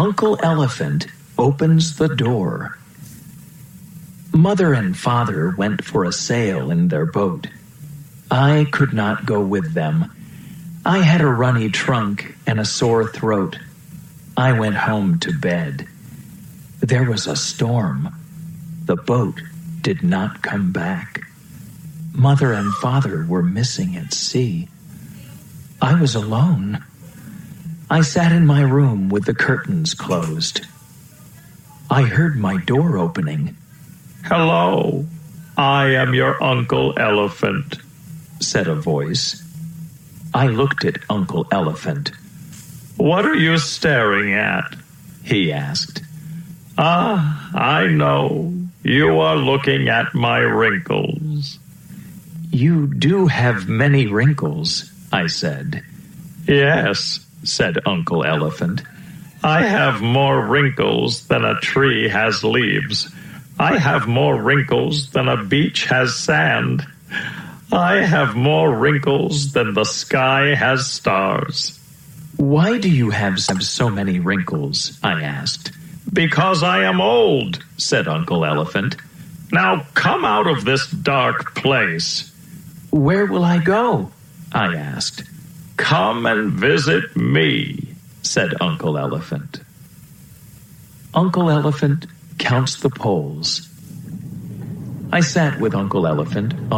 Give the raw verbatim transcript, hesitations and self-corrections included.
Uncle Elephant opens the door. Mother and father went for a sail in their boat. I could not go with them. I had a runny trunk and a sore throat. I went home to bed. There was a storm. The boat did not come back. Mother and father were missing at sea. I was alone. I sat in my room with the curtains closed. I heard my door opening. "Hello, I am your Uncle Elephant," said a voice. I looked at Uncle Elephant. "What are you staring at?" he asked. "Ah, I know. You are looking at my wrinkles." "You do have many wrinkles," I said. "Yes," said Uncle Elephant. "I have more wrinkles than a tree has leaves. I have more wrinkles than a beach has sand. I have more wrinkles than the sky has stars." "Why do you have so many wrinkles?" I asked. "Because I am old," said Uncle Elephant. "Now come out of this dark place." "Where will I go?" I asked. "Come and visit me," said Uncle Elephant. Uncle Elephant counts the poles. I sat with Uncle Elephant